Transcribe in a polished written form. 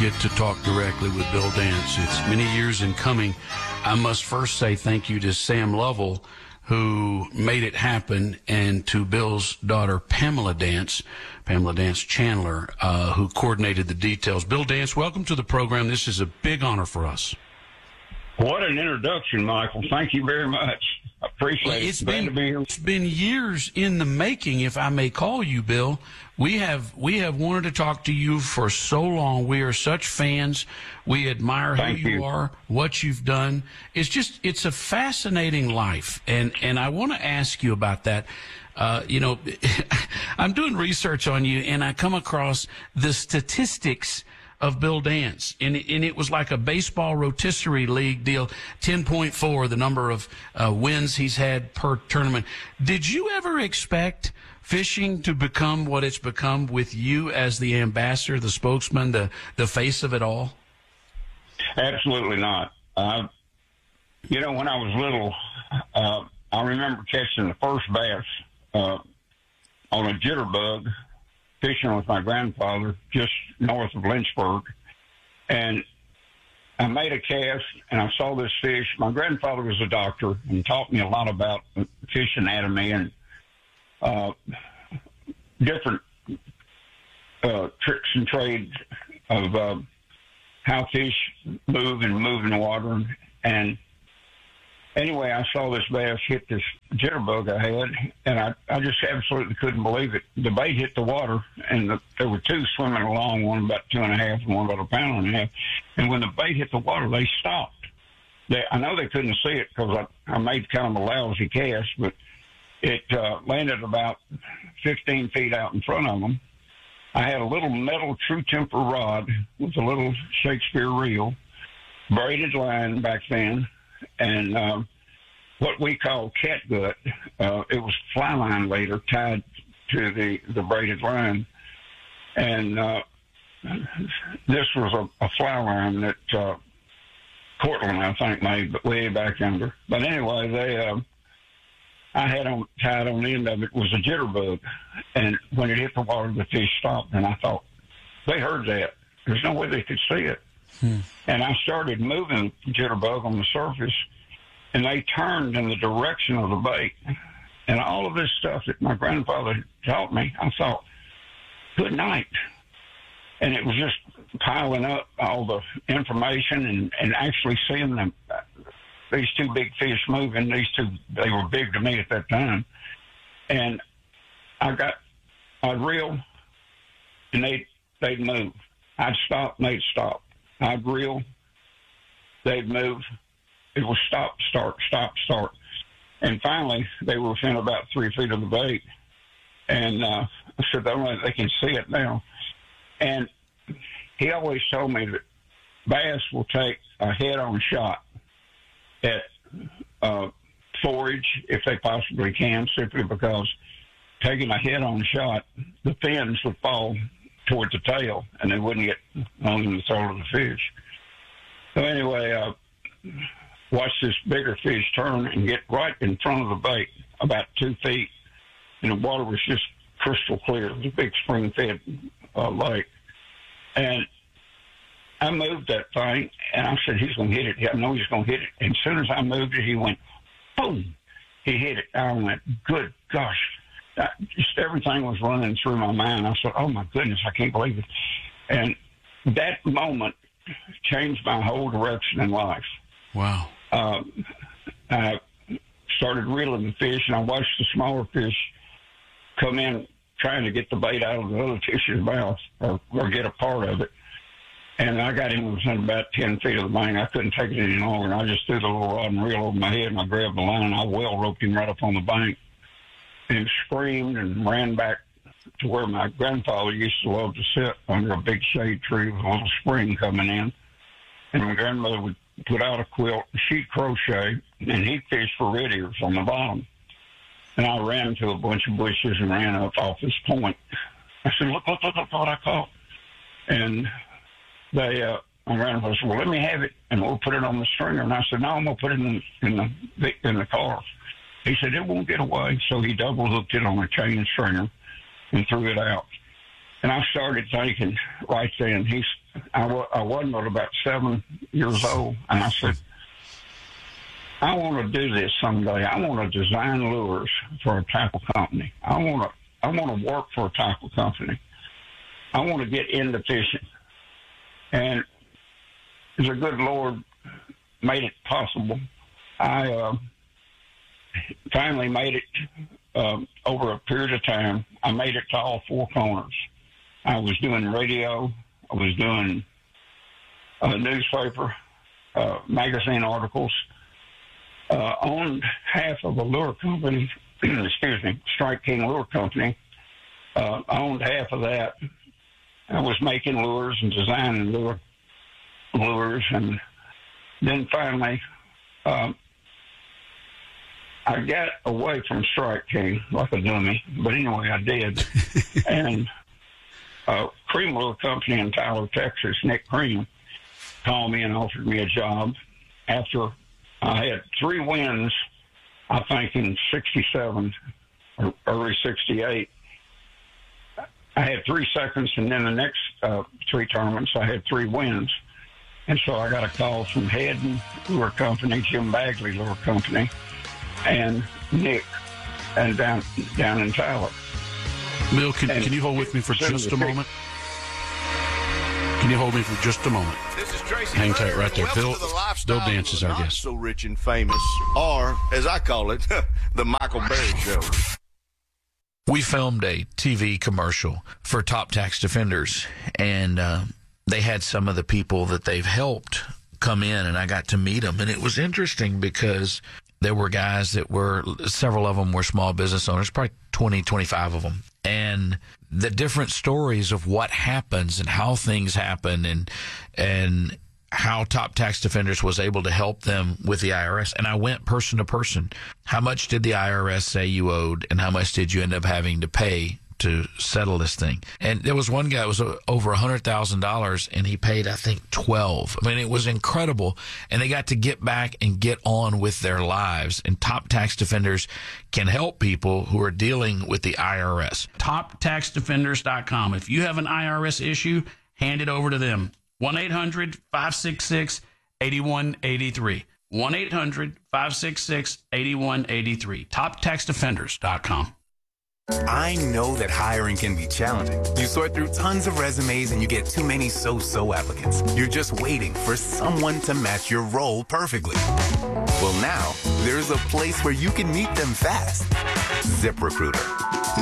get to talk directly with Bill Dance. It's many years in coming. I must first say thank you to Sam Lovell, who made it happen, and to Bill's daughter, Pamela Dance Chandler, who coordinated the details. Bill Dance, welcome to the program. This is a big honor for us. What an introduction, Michael. Thank you very much. I appreciate it. Glad to be here. It's been years in the making, if I may call you, Bill. We have wanted to talk to you for so long. We are such fans. We admire who you are, what you've done. It's a fascinating life. And I want to ask you about that. I'm doing research on you, and I come across the statistics of Bill Dance, and it was like a baseball rotisserie league deal, 10.4, the number of wins he's had per tournament. Did you ever expect fishing to become what it's become with you as the ambassador, the spokesman, the face of it all? Absolutely not. When I was little, I remember catching the first bass on a jitterbug, fishing with my grandfather just north of Lynchburg. And I made a cast, and I saw this fish. My grandfather was a doctor and taught me a lot about fish anatomy and different tricks and trades of how fish move in the water. And anyway, I saw this bass hit this jitterbug I had, and I just absolutely couldn't believe it. The bait hit the water, and there were two swimming along, one about 2.5 and one about 1.5 pounds. And when the bait hit the water, they stopped. I know they couldn't see it because I made kind of a lousy cast, but it landed about 15 feet out in front of them. I had a little metal true temper rod with a little Shakespeare reel, braided line back then, and what we call catgut. It was fly line later tied to the braided line. And this was a fly line that Cortland, I think, made, but way back under. But anyway, I had tied on the end of it was a jitterbug. And when it hit the water, the fish stopped. And I thought, they heard that. There's no way they could see it. And I started moving the jitterbug on the surface, and they turned in the direction of the bait. And all of this stuff that my grandfather taught me, I thought, good night. And it was just piling up all the information and actually seeing them, these two big fish moving. They were big to me at that time. And I'd reel, and they'd move. I'd stop, and they'd stop. I'd reel, they'd move. It was stop, start, stop, start. And finally, they were within about 3 feet of the bait. And I said, they can see it now. And he always told me that bass will take a head-on shot at forage if they possibly can, simply because taking a head-on shot, the fins would fall towards the tail, and they wouldn't get on the throat of the fish. So anyway, watch this bigger fish turn and get right in front of the bait, about 2 feet, and the water was just crystal clear. It was a big spring-fed lake. And I moved that thing, and I said, he's going to hit it. I know he's going to hit it. And as soon as I moved it, he went, boom. He hit it. I went, good gosh. Just everything was running through my mind. I said, oh, my goodness, I can't believe it. And that moment changed my whole direction in life. Wow. I started reeling the fish, and I watched the smaller fish come in trying to get the bait out of the little fish's mouth or get a part of it. And I got him within about 10 feet of the bank. I couldn't take it any longer, and I just threw the little rod and reel over my head, and I grabbed the line, and I well roped him right up on the bank and screamed and ran back to where my grandfather used to love to sit under a big shade tree with a little spring coming in. And my grandmother would put out a quilt, sheet crochet, and he'd fish for red ears on the bottom. And I ran to a bunch of bushes and ran up off this point. I said, look what I caught. And my grandfather said, well, let me have it, and we'll put it on the stringer. And I said, no, I'm going to put it in the car. He said, it won't get away. So he double hooked it on a chain stringer and threw it out. And I started thinking right then, I wasn't but about 7 years old, and I said, I want to do this someday. I want to design lures for a tackle company. I want to work for a tackle company. I want to get into fishing. And the good Lord made it possible. I finally made it over a period of time. I made it to all four corners. I was doing radio. I was doing newspaper, magazine articles. Owned half of a lure company, excuse me, Strike King Lure Company. Owned half of that. I was making lures and designing lures, and then finally I got away from Strike King like a dummy, but anyway, I did. And Cream Lure Company in Tyler, Texas, Nick Cream, called me and offered me a job after I had 3 wins, I think, in 67 or early 68. I had 3 seconds, and then the next 3 tournaments, I had 3 wins. And so I got a call from Hedden Lure Company, Jim Bagley Lure Company, and Nick, and down in Tyler. Bill, can you hold with me for just a moment? Can you hold me for just a moment? This is Tracy. Hang tight right there. Bill Dance is our guest. So rich and famous, or as I call it, the Michael Berry Show. We filmed a TV commercial for Top Tax Defenders, and they had some of the people that they've helped come in, and I got to meet them. And it was interesting because there were guys that were, several of them were small business owners, probably 20, 25 of them. And the different stories of what happens and how things happen and how Top Tax Defenders was able to help them with the IRS. And I went person to person. How much did the IRS say you owed, and how much did you end up having to pay to settle this thing? And there was one guy that was over $100,000, and he paid, I think, 12. I mean, it was incredible. And they got to get back and get on with their lives. And Top Tax Defenders can help people who are dealing with the IRS. TopTaxDefenders.com. If you have an IRS issue, hand it over to them. 1-800-566-8183. 1-800-566-8183. TopTaxDefenders.com. I know that hiring can be challenging. You sort through tons of resumes and you get too many so-so applicants. You're just waiting for someone to match your role perfectly. Well, now, there's a place where you can meet them fast. ZipRecruiter.